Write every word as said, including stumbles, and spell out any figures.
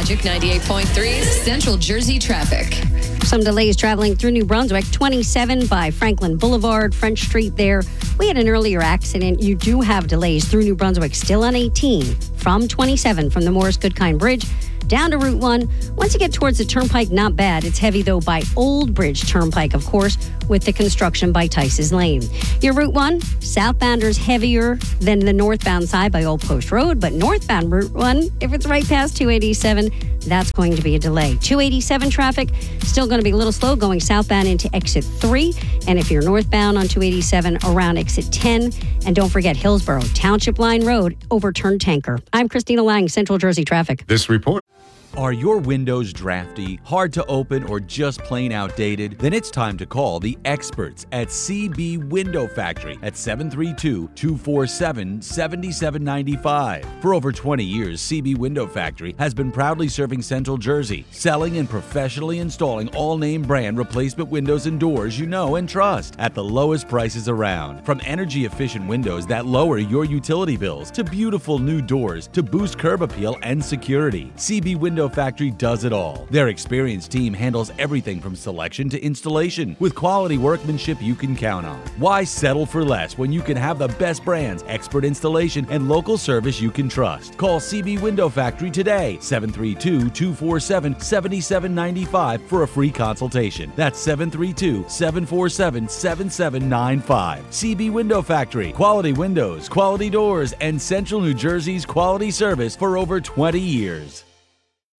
Magic ninety-eight point three Central Jersey traffic. Some delays traveling through New Brunswick. twenty-seven by Franklin Boulevard, French Street there. We had an earlier accident. You do have delays through New Brunswick, still on eighteen from twenty-seven from the Morris Goodkind Bridge down to Route one. Once you get towards the Turnpike, not bad. It's heavy, though, by Old Bridge Turnpike, of course, with the construction by Tice's Lane. Your Route one, southbounders heavier than the northbound side by Old Post Road, but northbound Route one, if it's right past two eighty-seven, that's going to be a delay. two eighty-seven traffic, still going to be a little slow going southbound into exit three. And if you're northbound on two eighty-seven, around exit ten. And don't forget Hillsborough, Township Line Road, overturned tanker. I'm Christina Lang, Central Jersey Traffic. This report. Are your windows drafty, hard to open, or just plain outdated? Then it's time to call the experts at C B Window Factory at seven three two, two four seven, seven seven nine five. For over twenty years, C B Window Factory has been proudly serving Central Jersey, selling and professionally installing all name brand replacement windows and doors you know and trust at the lowest prices around. From energy efficient windows that lower your utility bills to beautiful new doors to boost curb appeal and security, C B Window Factory does it all. Their experienced team handles everything from selection to installation with quality workmanship you can count on. Why settle for less when you can have the best brands, expert installation, and local service you can trust? Call C B Window Factory today, seven three two, two four seven, seven seven nine five for a free consultation. That's seven three two, seven four seven, seven seven nine five. C B Window Factory, quality windows, quality doors, and Central New Jersey's quality service for over twenty years.